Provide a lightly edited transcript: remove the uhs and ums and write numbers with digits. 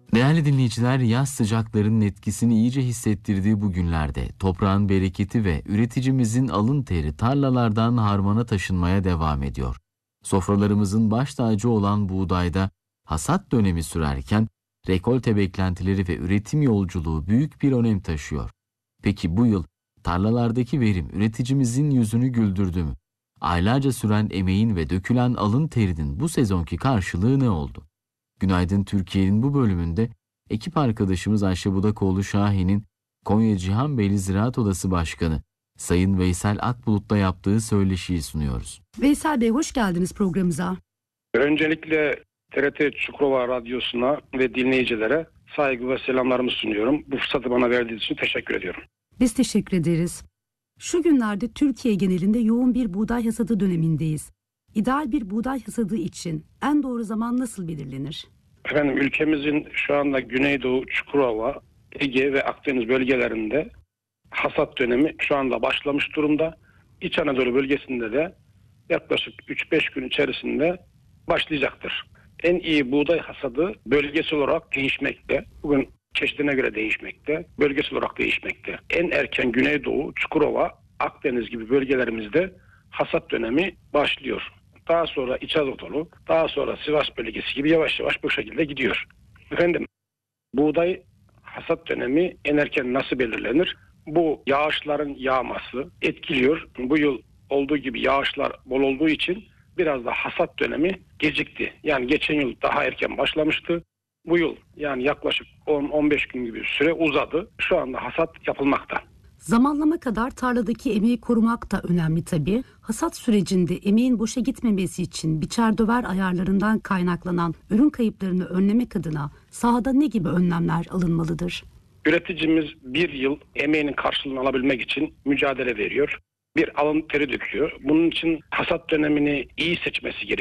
Değerli dinleyiciler, yaz sıcaklarının etkisini iyice hissettirdiği bu günlerde toprağın bereketi ve üreticimizin alın teri tarlalardan harmana taşınmaya devam ediyor. Sofralarımızın baş tacı olan buğdayda hasat dönemi sürerken rekolte beklentileri ve üretim yolculuğu büyük bir önem taşıyor. Peki bu yıl tarlalardaki verim üreticimizin yüzünü güldürdü mü? Aylarca süren emeğin ve dökülen alın terinin bu sezonki karşılığı ne oldu? Günaydın Türkiye'nin bu bölümünde ekip arkadaşımız Ayşe Budakoğlu Şahin'in Konya Cihanbeyli Ziraat Odası Başkanı Sayın Veysel Akbulut'la yaptığı söyleşiyi sunuyoruz. Veysel Bey, hoş geldiniz programımıza. Öncelikle TRT Çukurova Radyosu'na ve dinleyicilere saygı ve selamlarımı sunuyorum. Bu fırsatı bana verdiğiniz için teşekkür ediyorum. Biz teşekkür ederiz. Şu günlerde Türkiye genelinde yoğun bir buğday hasadı dönemindeyiz. İdeal bir buğday hasadı için en doğru zaman nasıl belirlenir? Efendim, ülkemizin şu anda Güneydoğu, Çukurova, Ege ve Akdeniz bölgelerinde hasat dönemi şu anda başlamış durumda. İç Anadolu bölgesinde de yaklaşık 3-5 gün içerisinde başlayacaktır. En iyi buğday hasadı bölgesel olarak değişmekte. Bugün çeşidine göre değişmekte, bölgesel olarak değişmekte. En erken Güneydoğu, Çukurova, Akdeniz gibi bölgelerimizde hasat dönemi başlıyor. Daha sonra İç Anadolu, daha sonra Sivas bölgesi gibi yavaş yavaş bu şekilde gidiyor. Efendim, buğday hasat dönemi en erken nasıl belirlenir? Bu yağışların yağması etkiliyor. Bu yıl olduğu gibi yağışlar bol olduğu için biraz da hasat dönemi gecikti. Yani geçen yıl daha erken başlamıştı. Bu yıl yani yaklaşık 10-15 gün gibi süre uzadı. Şu anda hasat yapılmakta. Zamanlama kadar tarladaki emeği korumak da önemli tabii. Hasat sürecinde emeğin boşa gitmemesi için biçer döver ayarlarından kaynaklanan ürün kayıplarını önlemek adına sahada ne gibi önlemler alınmalıdır? Üreticimiz bir yıl emeğinin karşılığını alabilmek için mücadele veriyor. Bir alın teri döküyor. Bunun için hasat dönemini iyi seçmesi gerekiyor.